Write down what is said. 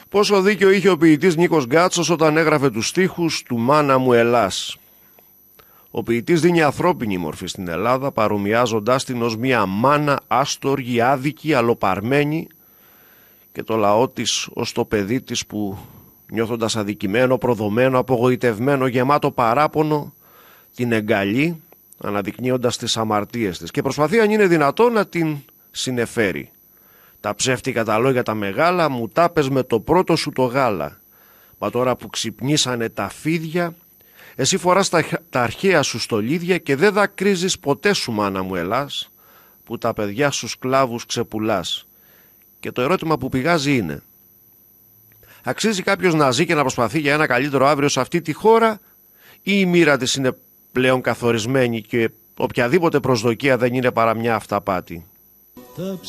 Πόσο δίκιο είχε ο ποιητής Νίκος Γκάτσος όταν έγραφε τους στίχους του «Μάνα μου Ελλάς». Ο ποιητής δίνει ανθρώπινη μορφή στην Ελλάδα, παρομοιάζοντάς την ως μια μάνα άστοργη, άδικη, αλλοπαρμένη, και το λαό της ως το παιδί της που, νιώθοντας αδικημένο, προδομένο, απογοητευμένο, γεμάτο παράπονο, την εγκαλεί, αναδεικνύοντας τις αμαρτίες της, και προσπαθεί αν είναι δυνατό να την συνεφέρει. Τα ψεύτικα τα λόγια τα μεγάλα μου τα πες με το πρώτο σου το γάλα. Μα τώρα που ξυπνήσανε τα φίδια, εσύ φοράς τα αρχαία σου στολίδια και δεν δακρύζεις ποτέ σου, μάνα μου Ελλάς, που τα παιδιά σου σκλάβους ξεπουλάς. Και το ερώτημα που πηγάζει είναι: αξίζει κάποιος να ζει και να προσπαθεί για ένα καλύτερο αύριο σε αυτή τη χώρα, ή η μοίρα της είναι πλέον καθορισμένη και οποιαδήποτε προσδοκία δεν είναι παρά μια αυταπάτη?